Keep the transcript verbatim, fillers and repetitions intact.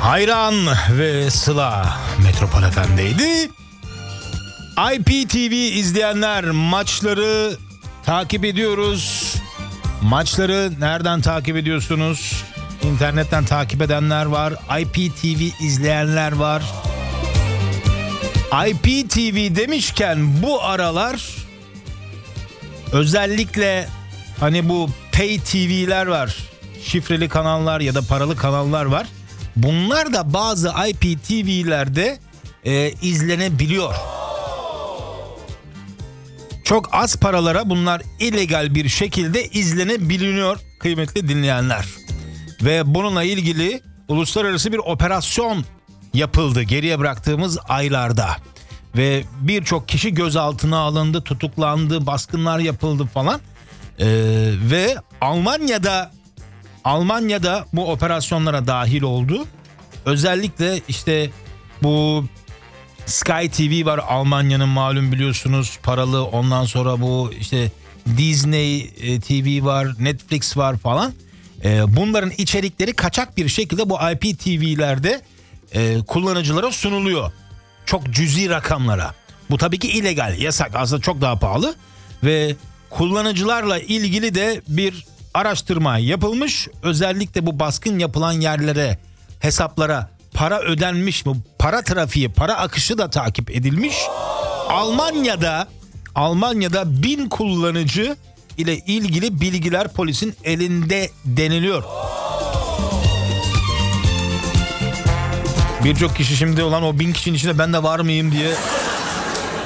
Hayran ve Sıla Metropol F M'deydi. I P T V izleyenler, maçları takip ediyoruz. Maçları nereden takip ediyorsunuz? İnternetten takip edenler var. I P T V izleyenler var. I P T V demişken bu aralar özellikle hani bu pay T V'ler var. Şifreli kanallar ya da paralı kanallar var. Bunlar da bazı I P T V'lerde e, izlenebiliyor. Çok az paralara bunlar illegal bir şekilde izlenebiliyor kıymetli dinleyenler. Ve bununla ilgili uluslararası bir operasyon yapıldı geriye bıraktığımız aylarda. Ve birçok kişi gözaltına alındı, tutuklandı, baskınlar yapıldı falan. Ee, ve Almanya'da Almanya'da bu operasyonlara dahil oldu. Özellikle işte bu Sky T V var Almanya'nın, malum biliyorsunuz, paralı. Ondan sonra bu işte Disney T V var, Netflix var falan. Bunların içerikleri kaçak bir şekilde bu I P T V'lerde kullanıcılara sunuluyor. Çok cüzi rakamlara. Bu tabii ki illegal, yasak, aslında çok daha pahalı. Ve kullanıcılarla ilgili de bir araştırma yapılmış. Özellikle bu baskın yapılan yerlere, hesaplara para ödenmiş mi? Para trafiği, para akışı da takip edilmiş. Almanya'da Almanya'da bin kullanıcı ile ilgili bilgiler polisin elinde deniliyor. Birçok kişi şimdi olan o bin kişinin içinde ben de var mıyım diye